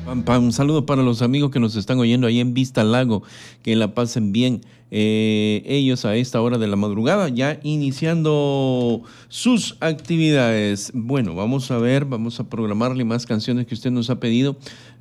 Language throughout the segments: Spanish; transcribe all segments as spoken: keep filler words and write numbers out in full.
Pam, pam. Un saludo para los amigos que nos están oyendo ahí en Vista Lago, que la pasen bien. Eh, ellos a esta hora de la madrugada ya iniciando sus actividades. Bueno, vamos a ver, vamos a programarle más canciones que usted nos ha pedido.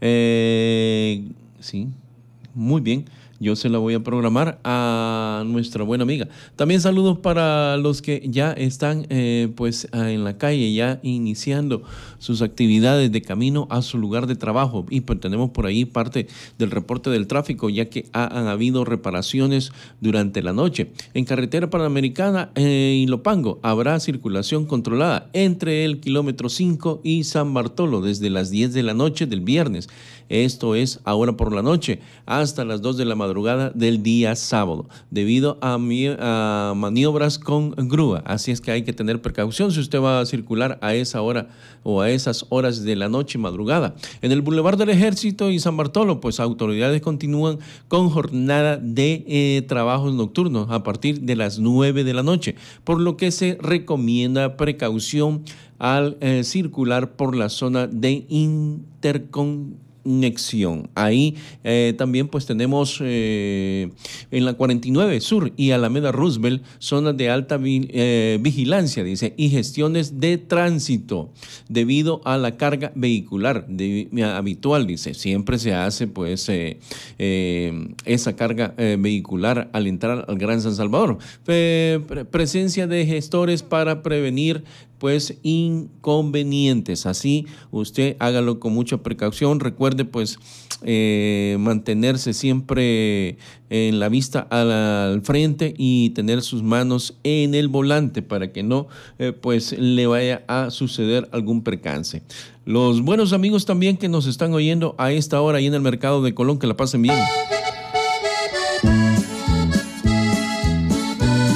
Eh, sí, muy bien. Yo se la voy a programar a nuestra buena amiga. También saludos para los que ya están eh, pues en la calle, ya iniciando sus actividades de camino a su lugar de trabajo. Y pues tenemos por ahí parte del reporte del tráfico, ya que ha, han habido reparaciones durante la noche. En carretera panamericana eh, y Lopango habrá circulación controlada entre el kilómetro cinco y San Bartolo desde las diez de la noche del viernes. Esto es ahora por la noche hasta las dos de la madrugada del día sábado, debido a, mi, a maniobras con grúa. Así es que hay que tener precaución si usted va a circular a esa hora o a esas horas de la noche y madrugada. En el Boulevard del Ejército y San Bartolo, pues autoridades continúan con jornada de eh, trabajos nocturnos a partir de las nueve de la noche, por lo que se recomienda precaución al eh, circular por la zona de interconexión. Ahí eh, también pues tenemos eh, en la cuarenta y nueve Sur y Alameda Roosevelt zonas de alta vi, eh, vigilancia, dice, y gestiones de tránsito debido a la carga vehicular de, habitual, dice. Siempre se hace pues eh, eh, esa carga eh, vehicular al entrar al Gran San Salvador. Eh, pre- presencia de gestores para prevenir pues inconvenientes. Así usted hágalo con mucha precaución. Recuerde pues eh, mantenerse siempre en la vista al, al frente y tener sus manos en el volante para que no eh, pues le vaya a suceder algún percance. Los buenos amigos también que nos están oyendo a esta hora ahí en el mercado de Colón, que la pasen bien.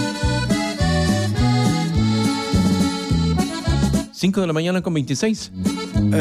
cinco de la mañana con veintiséis.